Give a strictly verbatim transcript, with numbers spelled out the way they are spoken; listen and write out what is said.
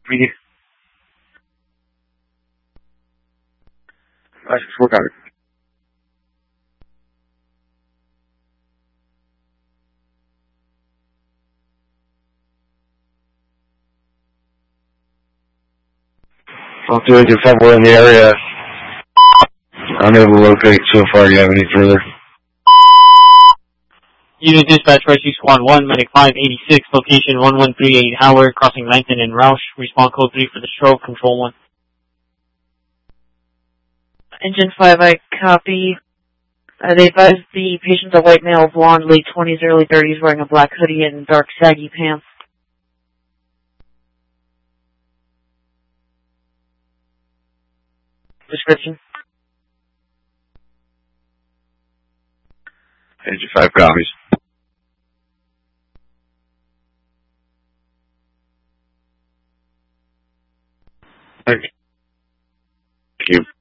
Media. five six four, copy. All two eight five, we're in the area. Unable to locate so far. Do you have any further? Unit Dispatch Rescue Squad one, Medic five eighty-six, location one one three eight Howard, crossing Langton and Roush. Respawn code three for the stroke, control one. Engine five, I copy. Uh, they advised the patient's a white male, blonde, late twenties, early thirties, wearing a black hoodie and dark saggy pants. Description. Engine five copies. Thank you.